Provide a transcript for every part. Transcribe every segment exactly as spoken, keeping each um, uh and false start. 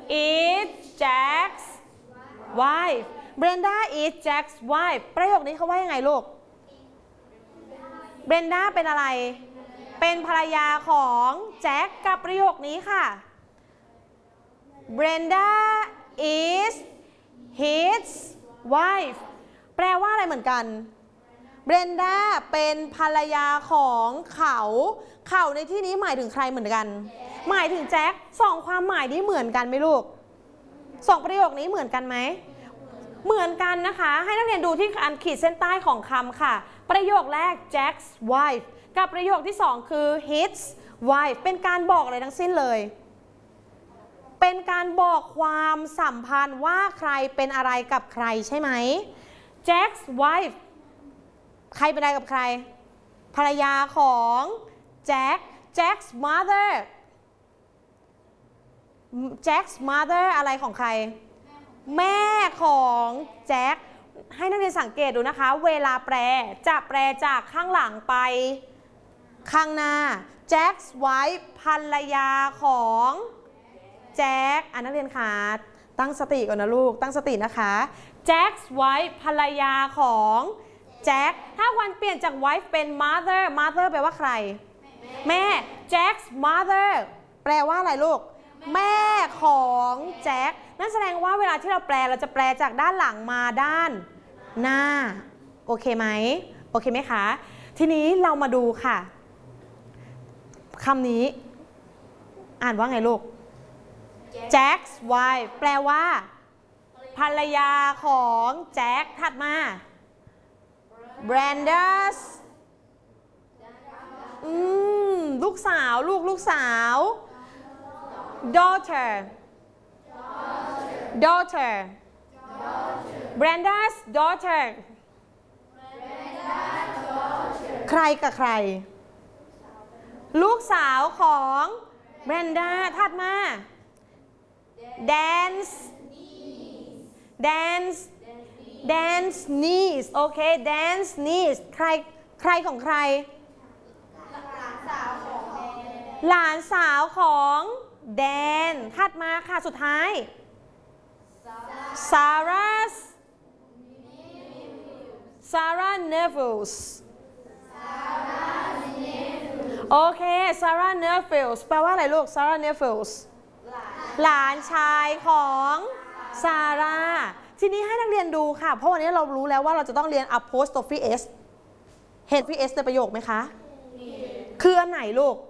is Jack's wife Brenda is Jack's wife ประโยคนี้เขาว่ายังไงลูก Brenda เป็นอะไรเป็นภรรยาของแจ็คกับประโยคนี้ค่ะ Brenda is his wife แปลว่าอะไรเหมือนกัน Brenda เป็นภรรยาของเขาเขาในที่นี้หมายถึงใครเหมือนกันหมายถึงแจ็คสองความหมายนี้เหมือนกันไหมลูกสองประโยคนี้เหมือนกันไหมเหมือนกันนะคะให้นักเรียนดูที่อันขีดเส้นใต้ของคำค่ะประโยคแรก Jack's wife กับประโยคที่สองคือ his wife เป็นการบอกอะไรทั้งสิ้นเลยเป็นการบอกความสัมพันธ์ว่าใครเป็นอะไรกับใครใช่ไหม Jack's wife ใครเป็นอะไรกับใครภรรยาของแจ็ค Jack's mother Jack's mother อะไรของใครแม่ของแจ็คให้นักเรียนสังเกตดูนะคะเวลาแปลจะแปลจากข้างหลังไปข้างหน้า Jack's wife ภรรยาของแจ็คอ่ะนักเรียนคะตั้งสติก่อนนะลูกตั้งสตินะคะ Jack's wife ภรรยาของแจ็คถ้าวันเปลี่ยนจาก wife เป็น mother mother แปลว่าใครแม่ Jack's mother แปลว่าอะไรลูกแม่ของแจ็คนั่นแสดงว่าเวลาที่เราแปลเราจะแปลจากด้านหลังมาด้านหน้าโอเคไหมโอเคไหมคะทีนี้เรามาดูค่ะคำนี้อ่านว่าไงลูก Jack's wife แปลว่าภรรยาของแจ็คถัดมา Brenda's อืมลูกสาวลูกลูกสาว daughter daughter Brenda's daughter ใครกับใครลูกสาวของ Brenda ถัดมา Dan's Dan's Dan's niece โอเค Dan's niece ใครใครของใครหลานสาวของแดนถัดมาค่ะสุดท้าย Sarah's Sarah nephews โอเค Sarah nephews แปลว่าอะไรลูก Sarah nephews หลานชายของซาร่าทีนี้ให้นักเรียนดูค่ะเพราะวันนี้เรารู้แล้วว่าเราจะต้องเรียน apostrophe s เห็น apostrophe s ในประโยคไหมคะคืออันไหนลูก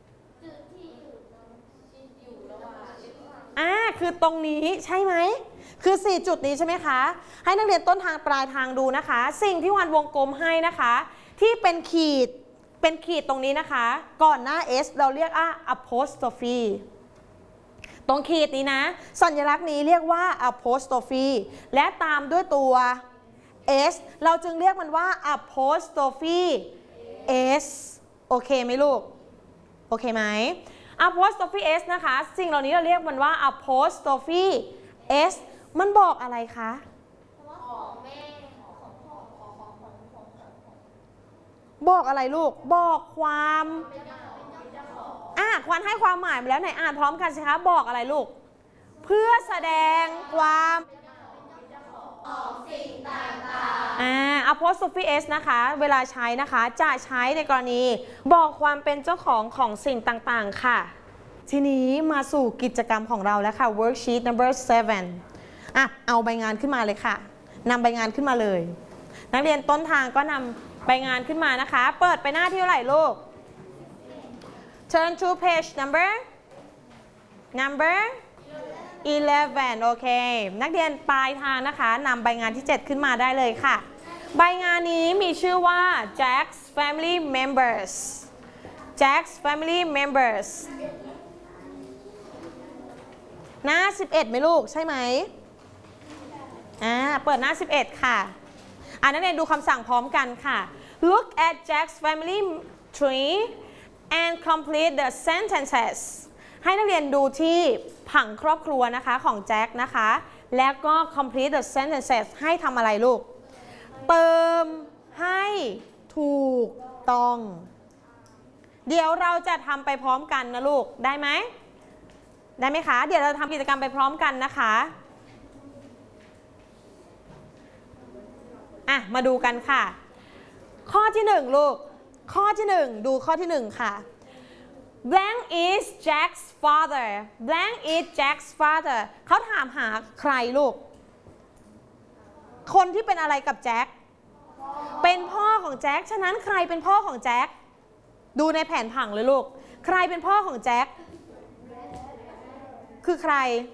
อ่าคือตรงนี้ใช่ไหมคือสี่จุดนี้ใช่ไหมคะให้นักเรียนต้นทางปลายทางดูนะคะสิ่งที่วันวงกลมให้นะคะที่เป็นขีดเป็นขีดตรงนี้นะคะก่อนหน้า s เราเรียกว่า apostrophe ตรงขีดนี้นะสัญลักษณ์นี้เรียกว่า apostrophe และตามด้วยตัว s เราจึงเรียกมันว่า apostrophe s โอเคไหมลูกโอเคไหมapostrophe s นะคะสิ่งเหล่านี้เราเรียกมันว่า apostrophe s มันบอกอะไรคะบอกอะไรลูกบอกความอ่ะควันให้ความหมายมาแล้วไหนอ่านพร้อมกันสิคะบอกอะไรลูกเพื่อแสดงความของสิ่งต่างๆอ่า apostrophe s นะคะเวลาใช้นะคะจะใช้ในกรณีบอกความเป็นเจ้าของของสิ่งต่างๆค่ะทีนี้มาสู่กิจกรรมของเราแล้วค่ะ worksheet number seven อ่ะเอาใบงานขึ้นมาเลยค่ะนำใบงานขึ้นมาเลยนักเรียนต้นทางก็นำใบงานขึ้นมานะคะเปิดไปหน้าที่เท่าไหร่ลูก turn to page number number eleven โอเคนักเรียนปลายทางนะคะนำใบงานที่เจ็ดขึ้นมาได้เลยค่ะใบงานนี้มีชื่อว่า Jack's family members Jack's family members หน้าสิบเอ็ดไหมลูกใช่ไหมอ่าเปิดหน้าสิบเอ็ดค่ะอ่านักเรียนดูคำสั่งพร้อมกันค่ะ Look at Jack's family tree and complete the sentences ให้นักเรียนดูที่ผังครอบครัวนะคะของแจ็คนะคะแล้วก็ complete the sentences ให้ทำอะไรลูกเติมให้ถูกต้องเดี๋ยวเราจะทำไปพร้อมกันนะลูกได้ไหมได้ไหมคะเดี๋ยวเราทำกิจกรรมไปพร้อมกันนะคะอ่ะมาดูกันค่ะข้อที่หนึ่งลูกข้อที่หนึ่งดูข้อที่หนึ่งค่ะ blank is Jack's father blank is Jack's father เขาถามหาใครลูกคนที่เป็นอะไรกับแจ็คเป็นพ่อของแจ็คฉะนั้นใครเป็นพ่อของแจ็คดูในแผนผังเลยลูกใครเป็นพ่อของแจ็คคือใคร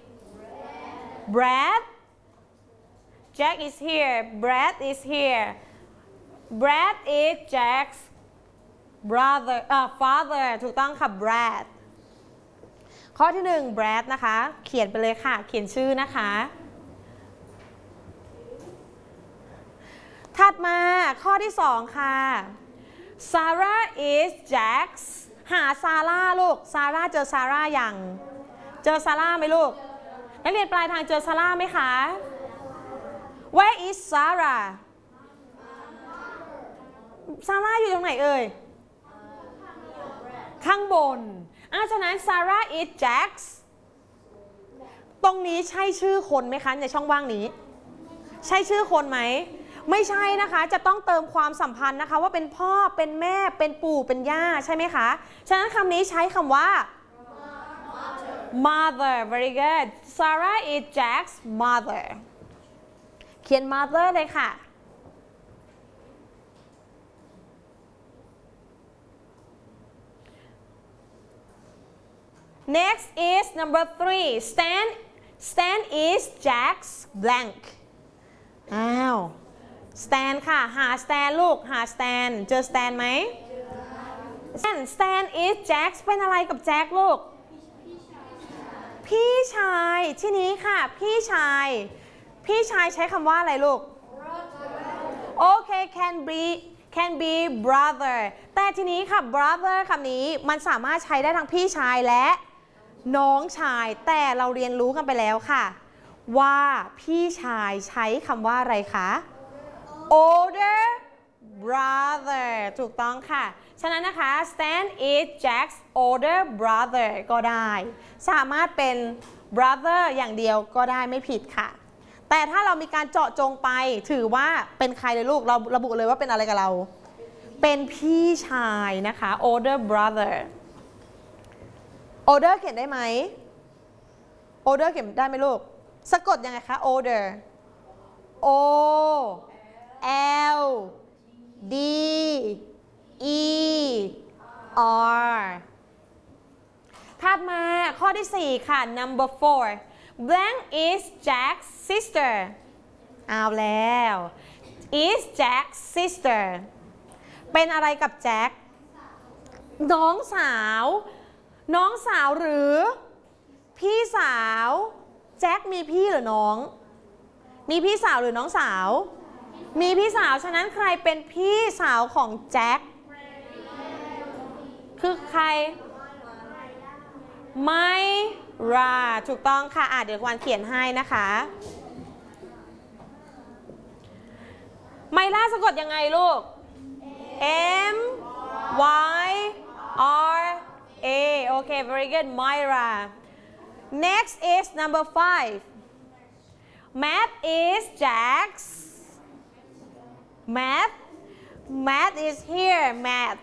Brad Jack is here Brad is here Brad is Jack's brother เอ่อ father ถูกต้องค่ะ Brad ข้อที่หนึ่ง Brad นะคะเขียนไปเลยค่ะเขียนชื่อนะคะถัดมาข้อที่สองค่ะ Sarah is Jack's หาซาร่าลูกซาร่าเจอซาร่ายังเจอซาร่าไหมลูกนักเรียนปลายทางเจอซาร่าไหมคะ Where is Sarah ซาร่าอยู่ตรงไหนเอ่ยข้างบนอ่ะฉะนั้น Sarah is Jack's ตรงนี้ใช่ชื่อคนไหมคะในช่องว่างนี้ใช่ชื่อคนไหมไม่ใช่นะคะจะต้องเติมความสัมพันธ์นะคะว่าเป็นพ่อเป็นแม่เป็นปู่เป็นย่าใช่ไหมคะฉะนั้นคำนี้ใช้คำว่า mother very good Sarah is Jack's mother เขียน mother เลยค่ะ next is number three Stan Stan is Jack's blank อ้าว Stan ค่ะหา Stan ลูกหา Stan เจอ Stan ไหม Stan Stan is Jack เป็นอะไรกับแจ็คลูกพี่ชายที่นี้ค่ะพี่ชายพี่ชายใช้คำว่าอะไรลูกโอเค can be can be brother แต่ทีนี้ค่ะ brother คำนี้มันสามารถใช้ได้ทั้งพี่ชายและน้องชายแต่เราเรียนรู้กันไปแล้วค่ะว่าพี่ชายใช้คำว่าอะไรคะ older brother ถูกต้องค่ะฉะนั้นนะคะ Stan is Jack's older brother ก็ได้สามารถเป็น brother อย่างเดียวก็ได้ไม่ผิดค่ะแต่ถ้าเรามีการเจาะจงไปถือว่าเป็นใครเลยลูกเราระบุเลยว่าเป็นอะไรกับเราเป็นพี่ชายนะคะ older brother older เขียนได้ไหม older เขียนได้ไหมลูกสะกดยังไงคะ older o l d e r ถัดมาข้อที่สี่ค่ะ number four blank is Jack's sister เอาแล้ว is Jack's sister เป็นอะไรกับแจ็คน้องสาวน้องสาวหรือพี่สาวแจ็คมีพี่หรือน้องมีพี่สาวหรือน้องสาวมีพี่สาวฉะนั้นใครเป็นพี่สาวของแจ็คคือใครไมราถูกต้องค่ะอ่ะเดี๋ยววันเขียนให้นะคะไมราสะกดยังไงลูก M Y R A โอเค very good Myra next is number five Matt is Jack's Matt Matt is here Matt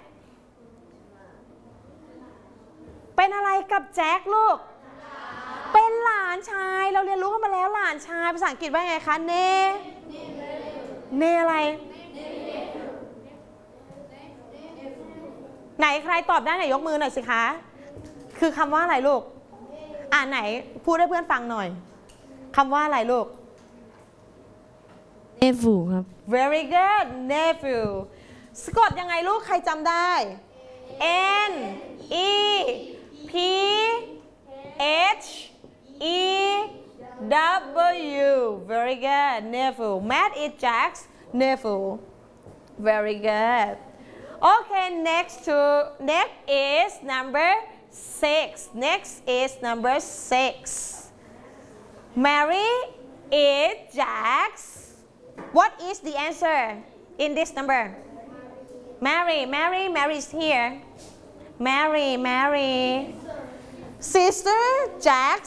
เป็นอะไรกับแจ็คลูกเป็นหลานชายเราเรียนรู้กันมาแล้วหลานชายภาษาอังกฤษว่าไงคะเนเนอะไรไหนใครตอบได้ไหนยกมือหน่อยสิคะคือคำว่าอะไรลูกอ่าไหนพูดให้เพื่อนฟังหน่อยคำว่าอะไรลูก nephew ครับ very good nephew สะกดยังไงลูกใครจำได้ N E P H E W very good nephew Matt is Jack's nephew very good okay next to next is number six next is number six Mary is Jack's what is the answer in this number Mary Mary Mary is here Mary Mary sister Jack's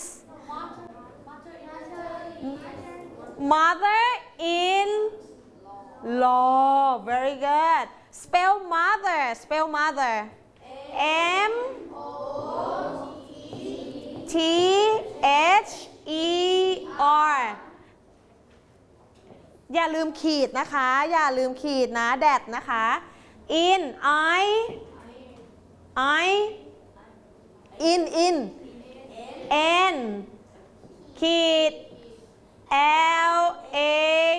mother in law very good spell mother spell mother M T H E R อย่าลืมขีดนะคะอย่าลืมขีดนะ that นะคะ in I I in in N ขีด L A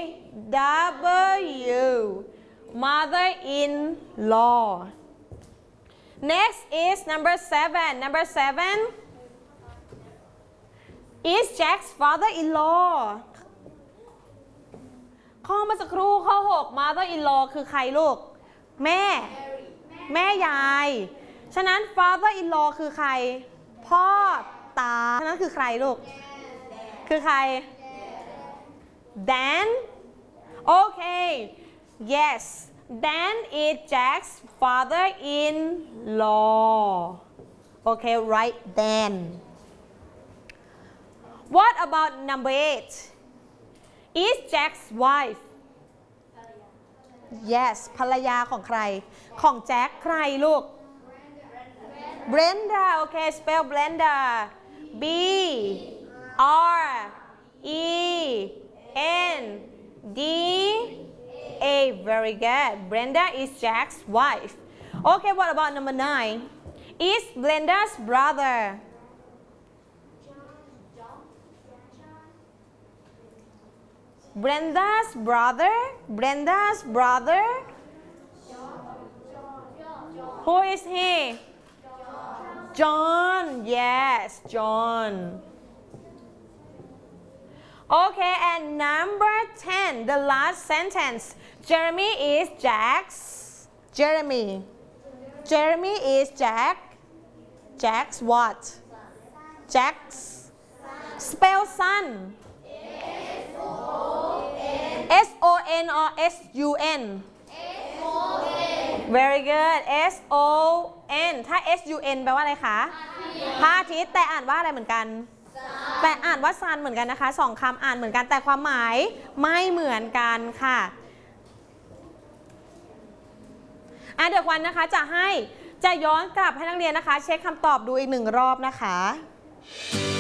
W mother in law next is number seven number seven is Jack's father in law ข้อเมื่อสักครู่ข้อหก mother in law คือใครลูกแม่แม่ยายฉะนั้น father in law คือใครพ่อตาฉะนั้นคือใครลูกคือใคร Dan okay yes Dan is Jack's father in law okay right Dan what about number eight is Jack's wife yes ภรรยาของใครของแจ็คใครลูก Brenda okay spell Brenda B R E N D A very good Brenda is Jack's wife okay what about number nine is Brenda's brother Brenda's brother Brenda's brother who is he John yes John okay and number ten the last sentence Jeremy is Jack's Jeremy Jeremy is Jack Jack's what Jack's spell son S O N or S U N very good S O N ถ้า S U N แปลว่าอะไรคะพระอาทิตย์แต่อ่านว่าอะไรเหมือนกันแต่อ่านว่าซันเหมือนกันนะคะสองคำอ่านเหมือนกันแต่ความหมายไม่เหมือนกันค่ะอ่ะเดี๋ยววันนะคะจะให้จะย้อนกลับให้นักเรียนนะคะเช็คคำตอบดูอีกหนึ่งรอบนะคะ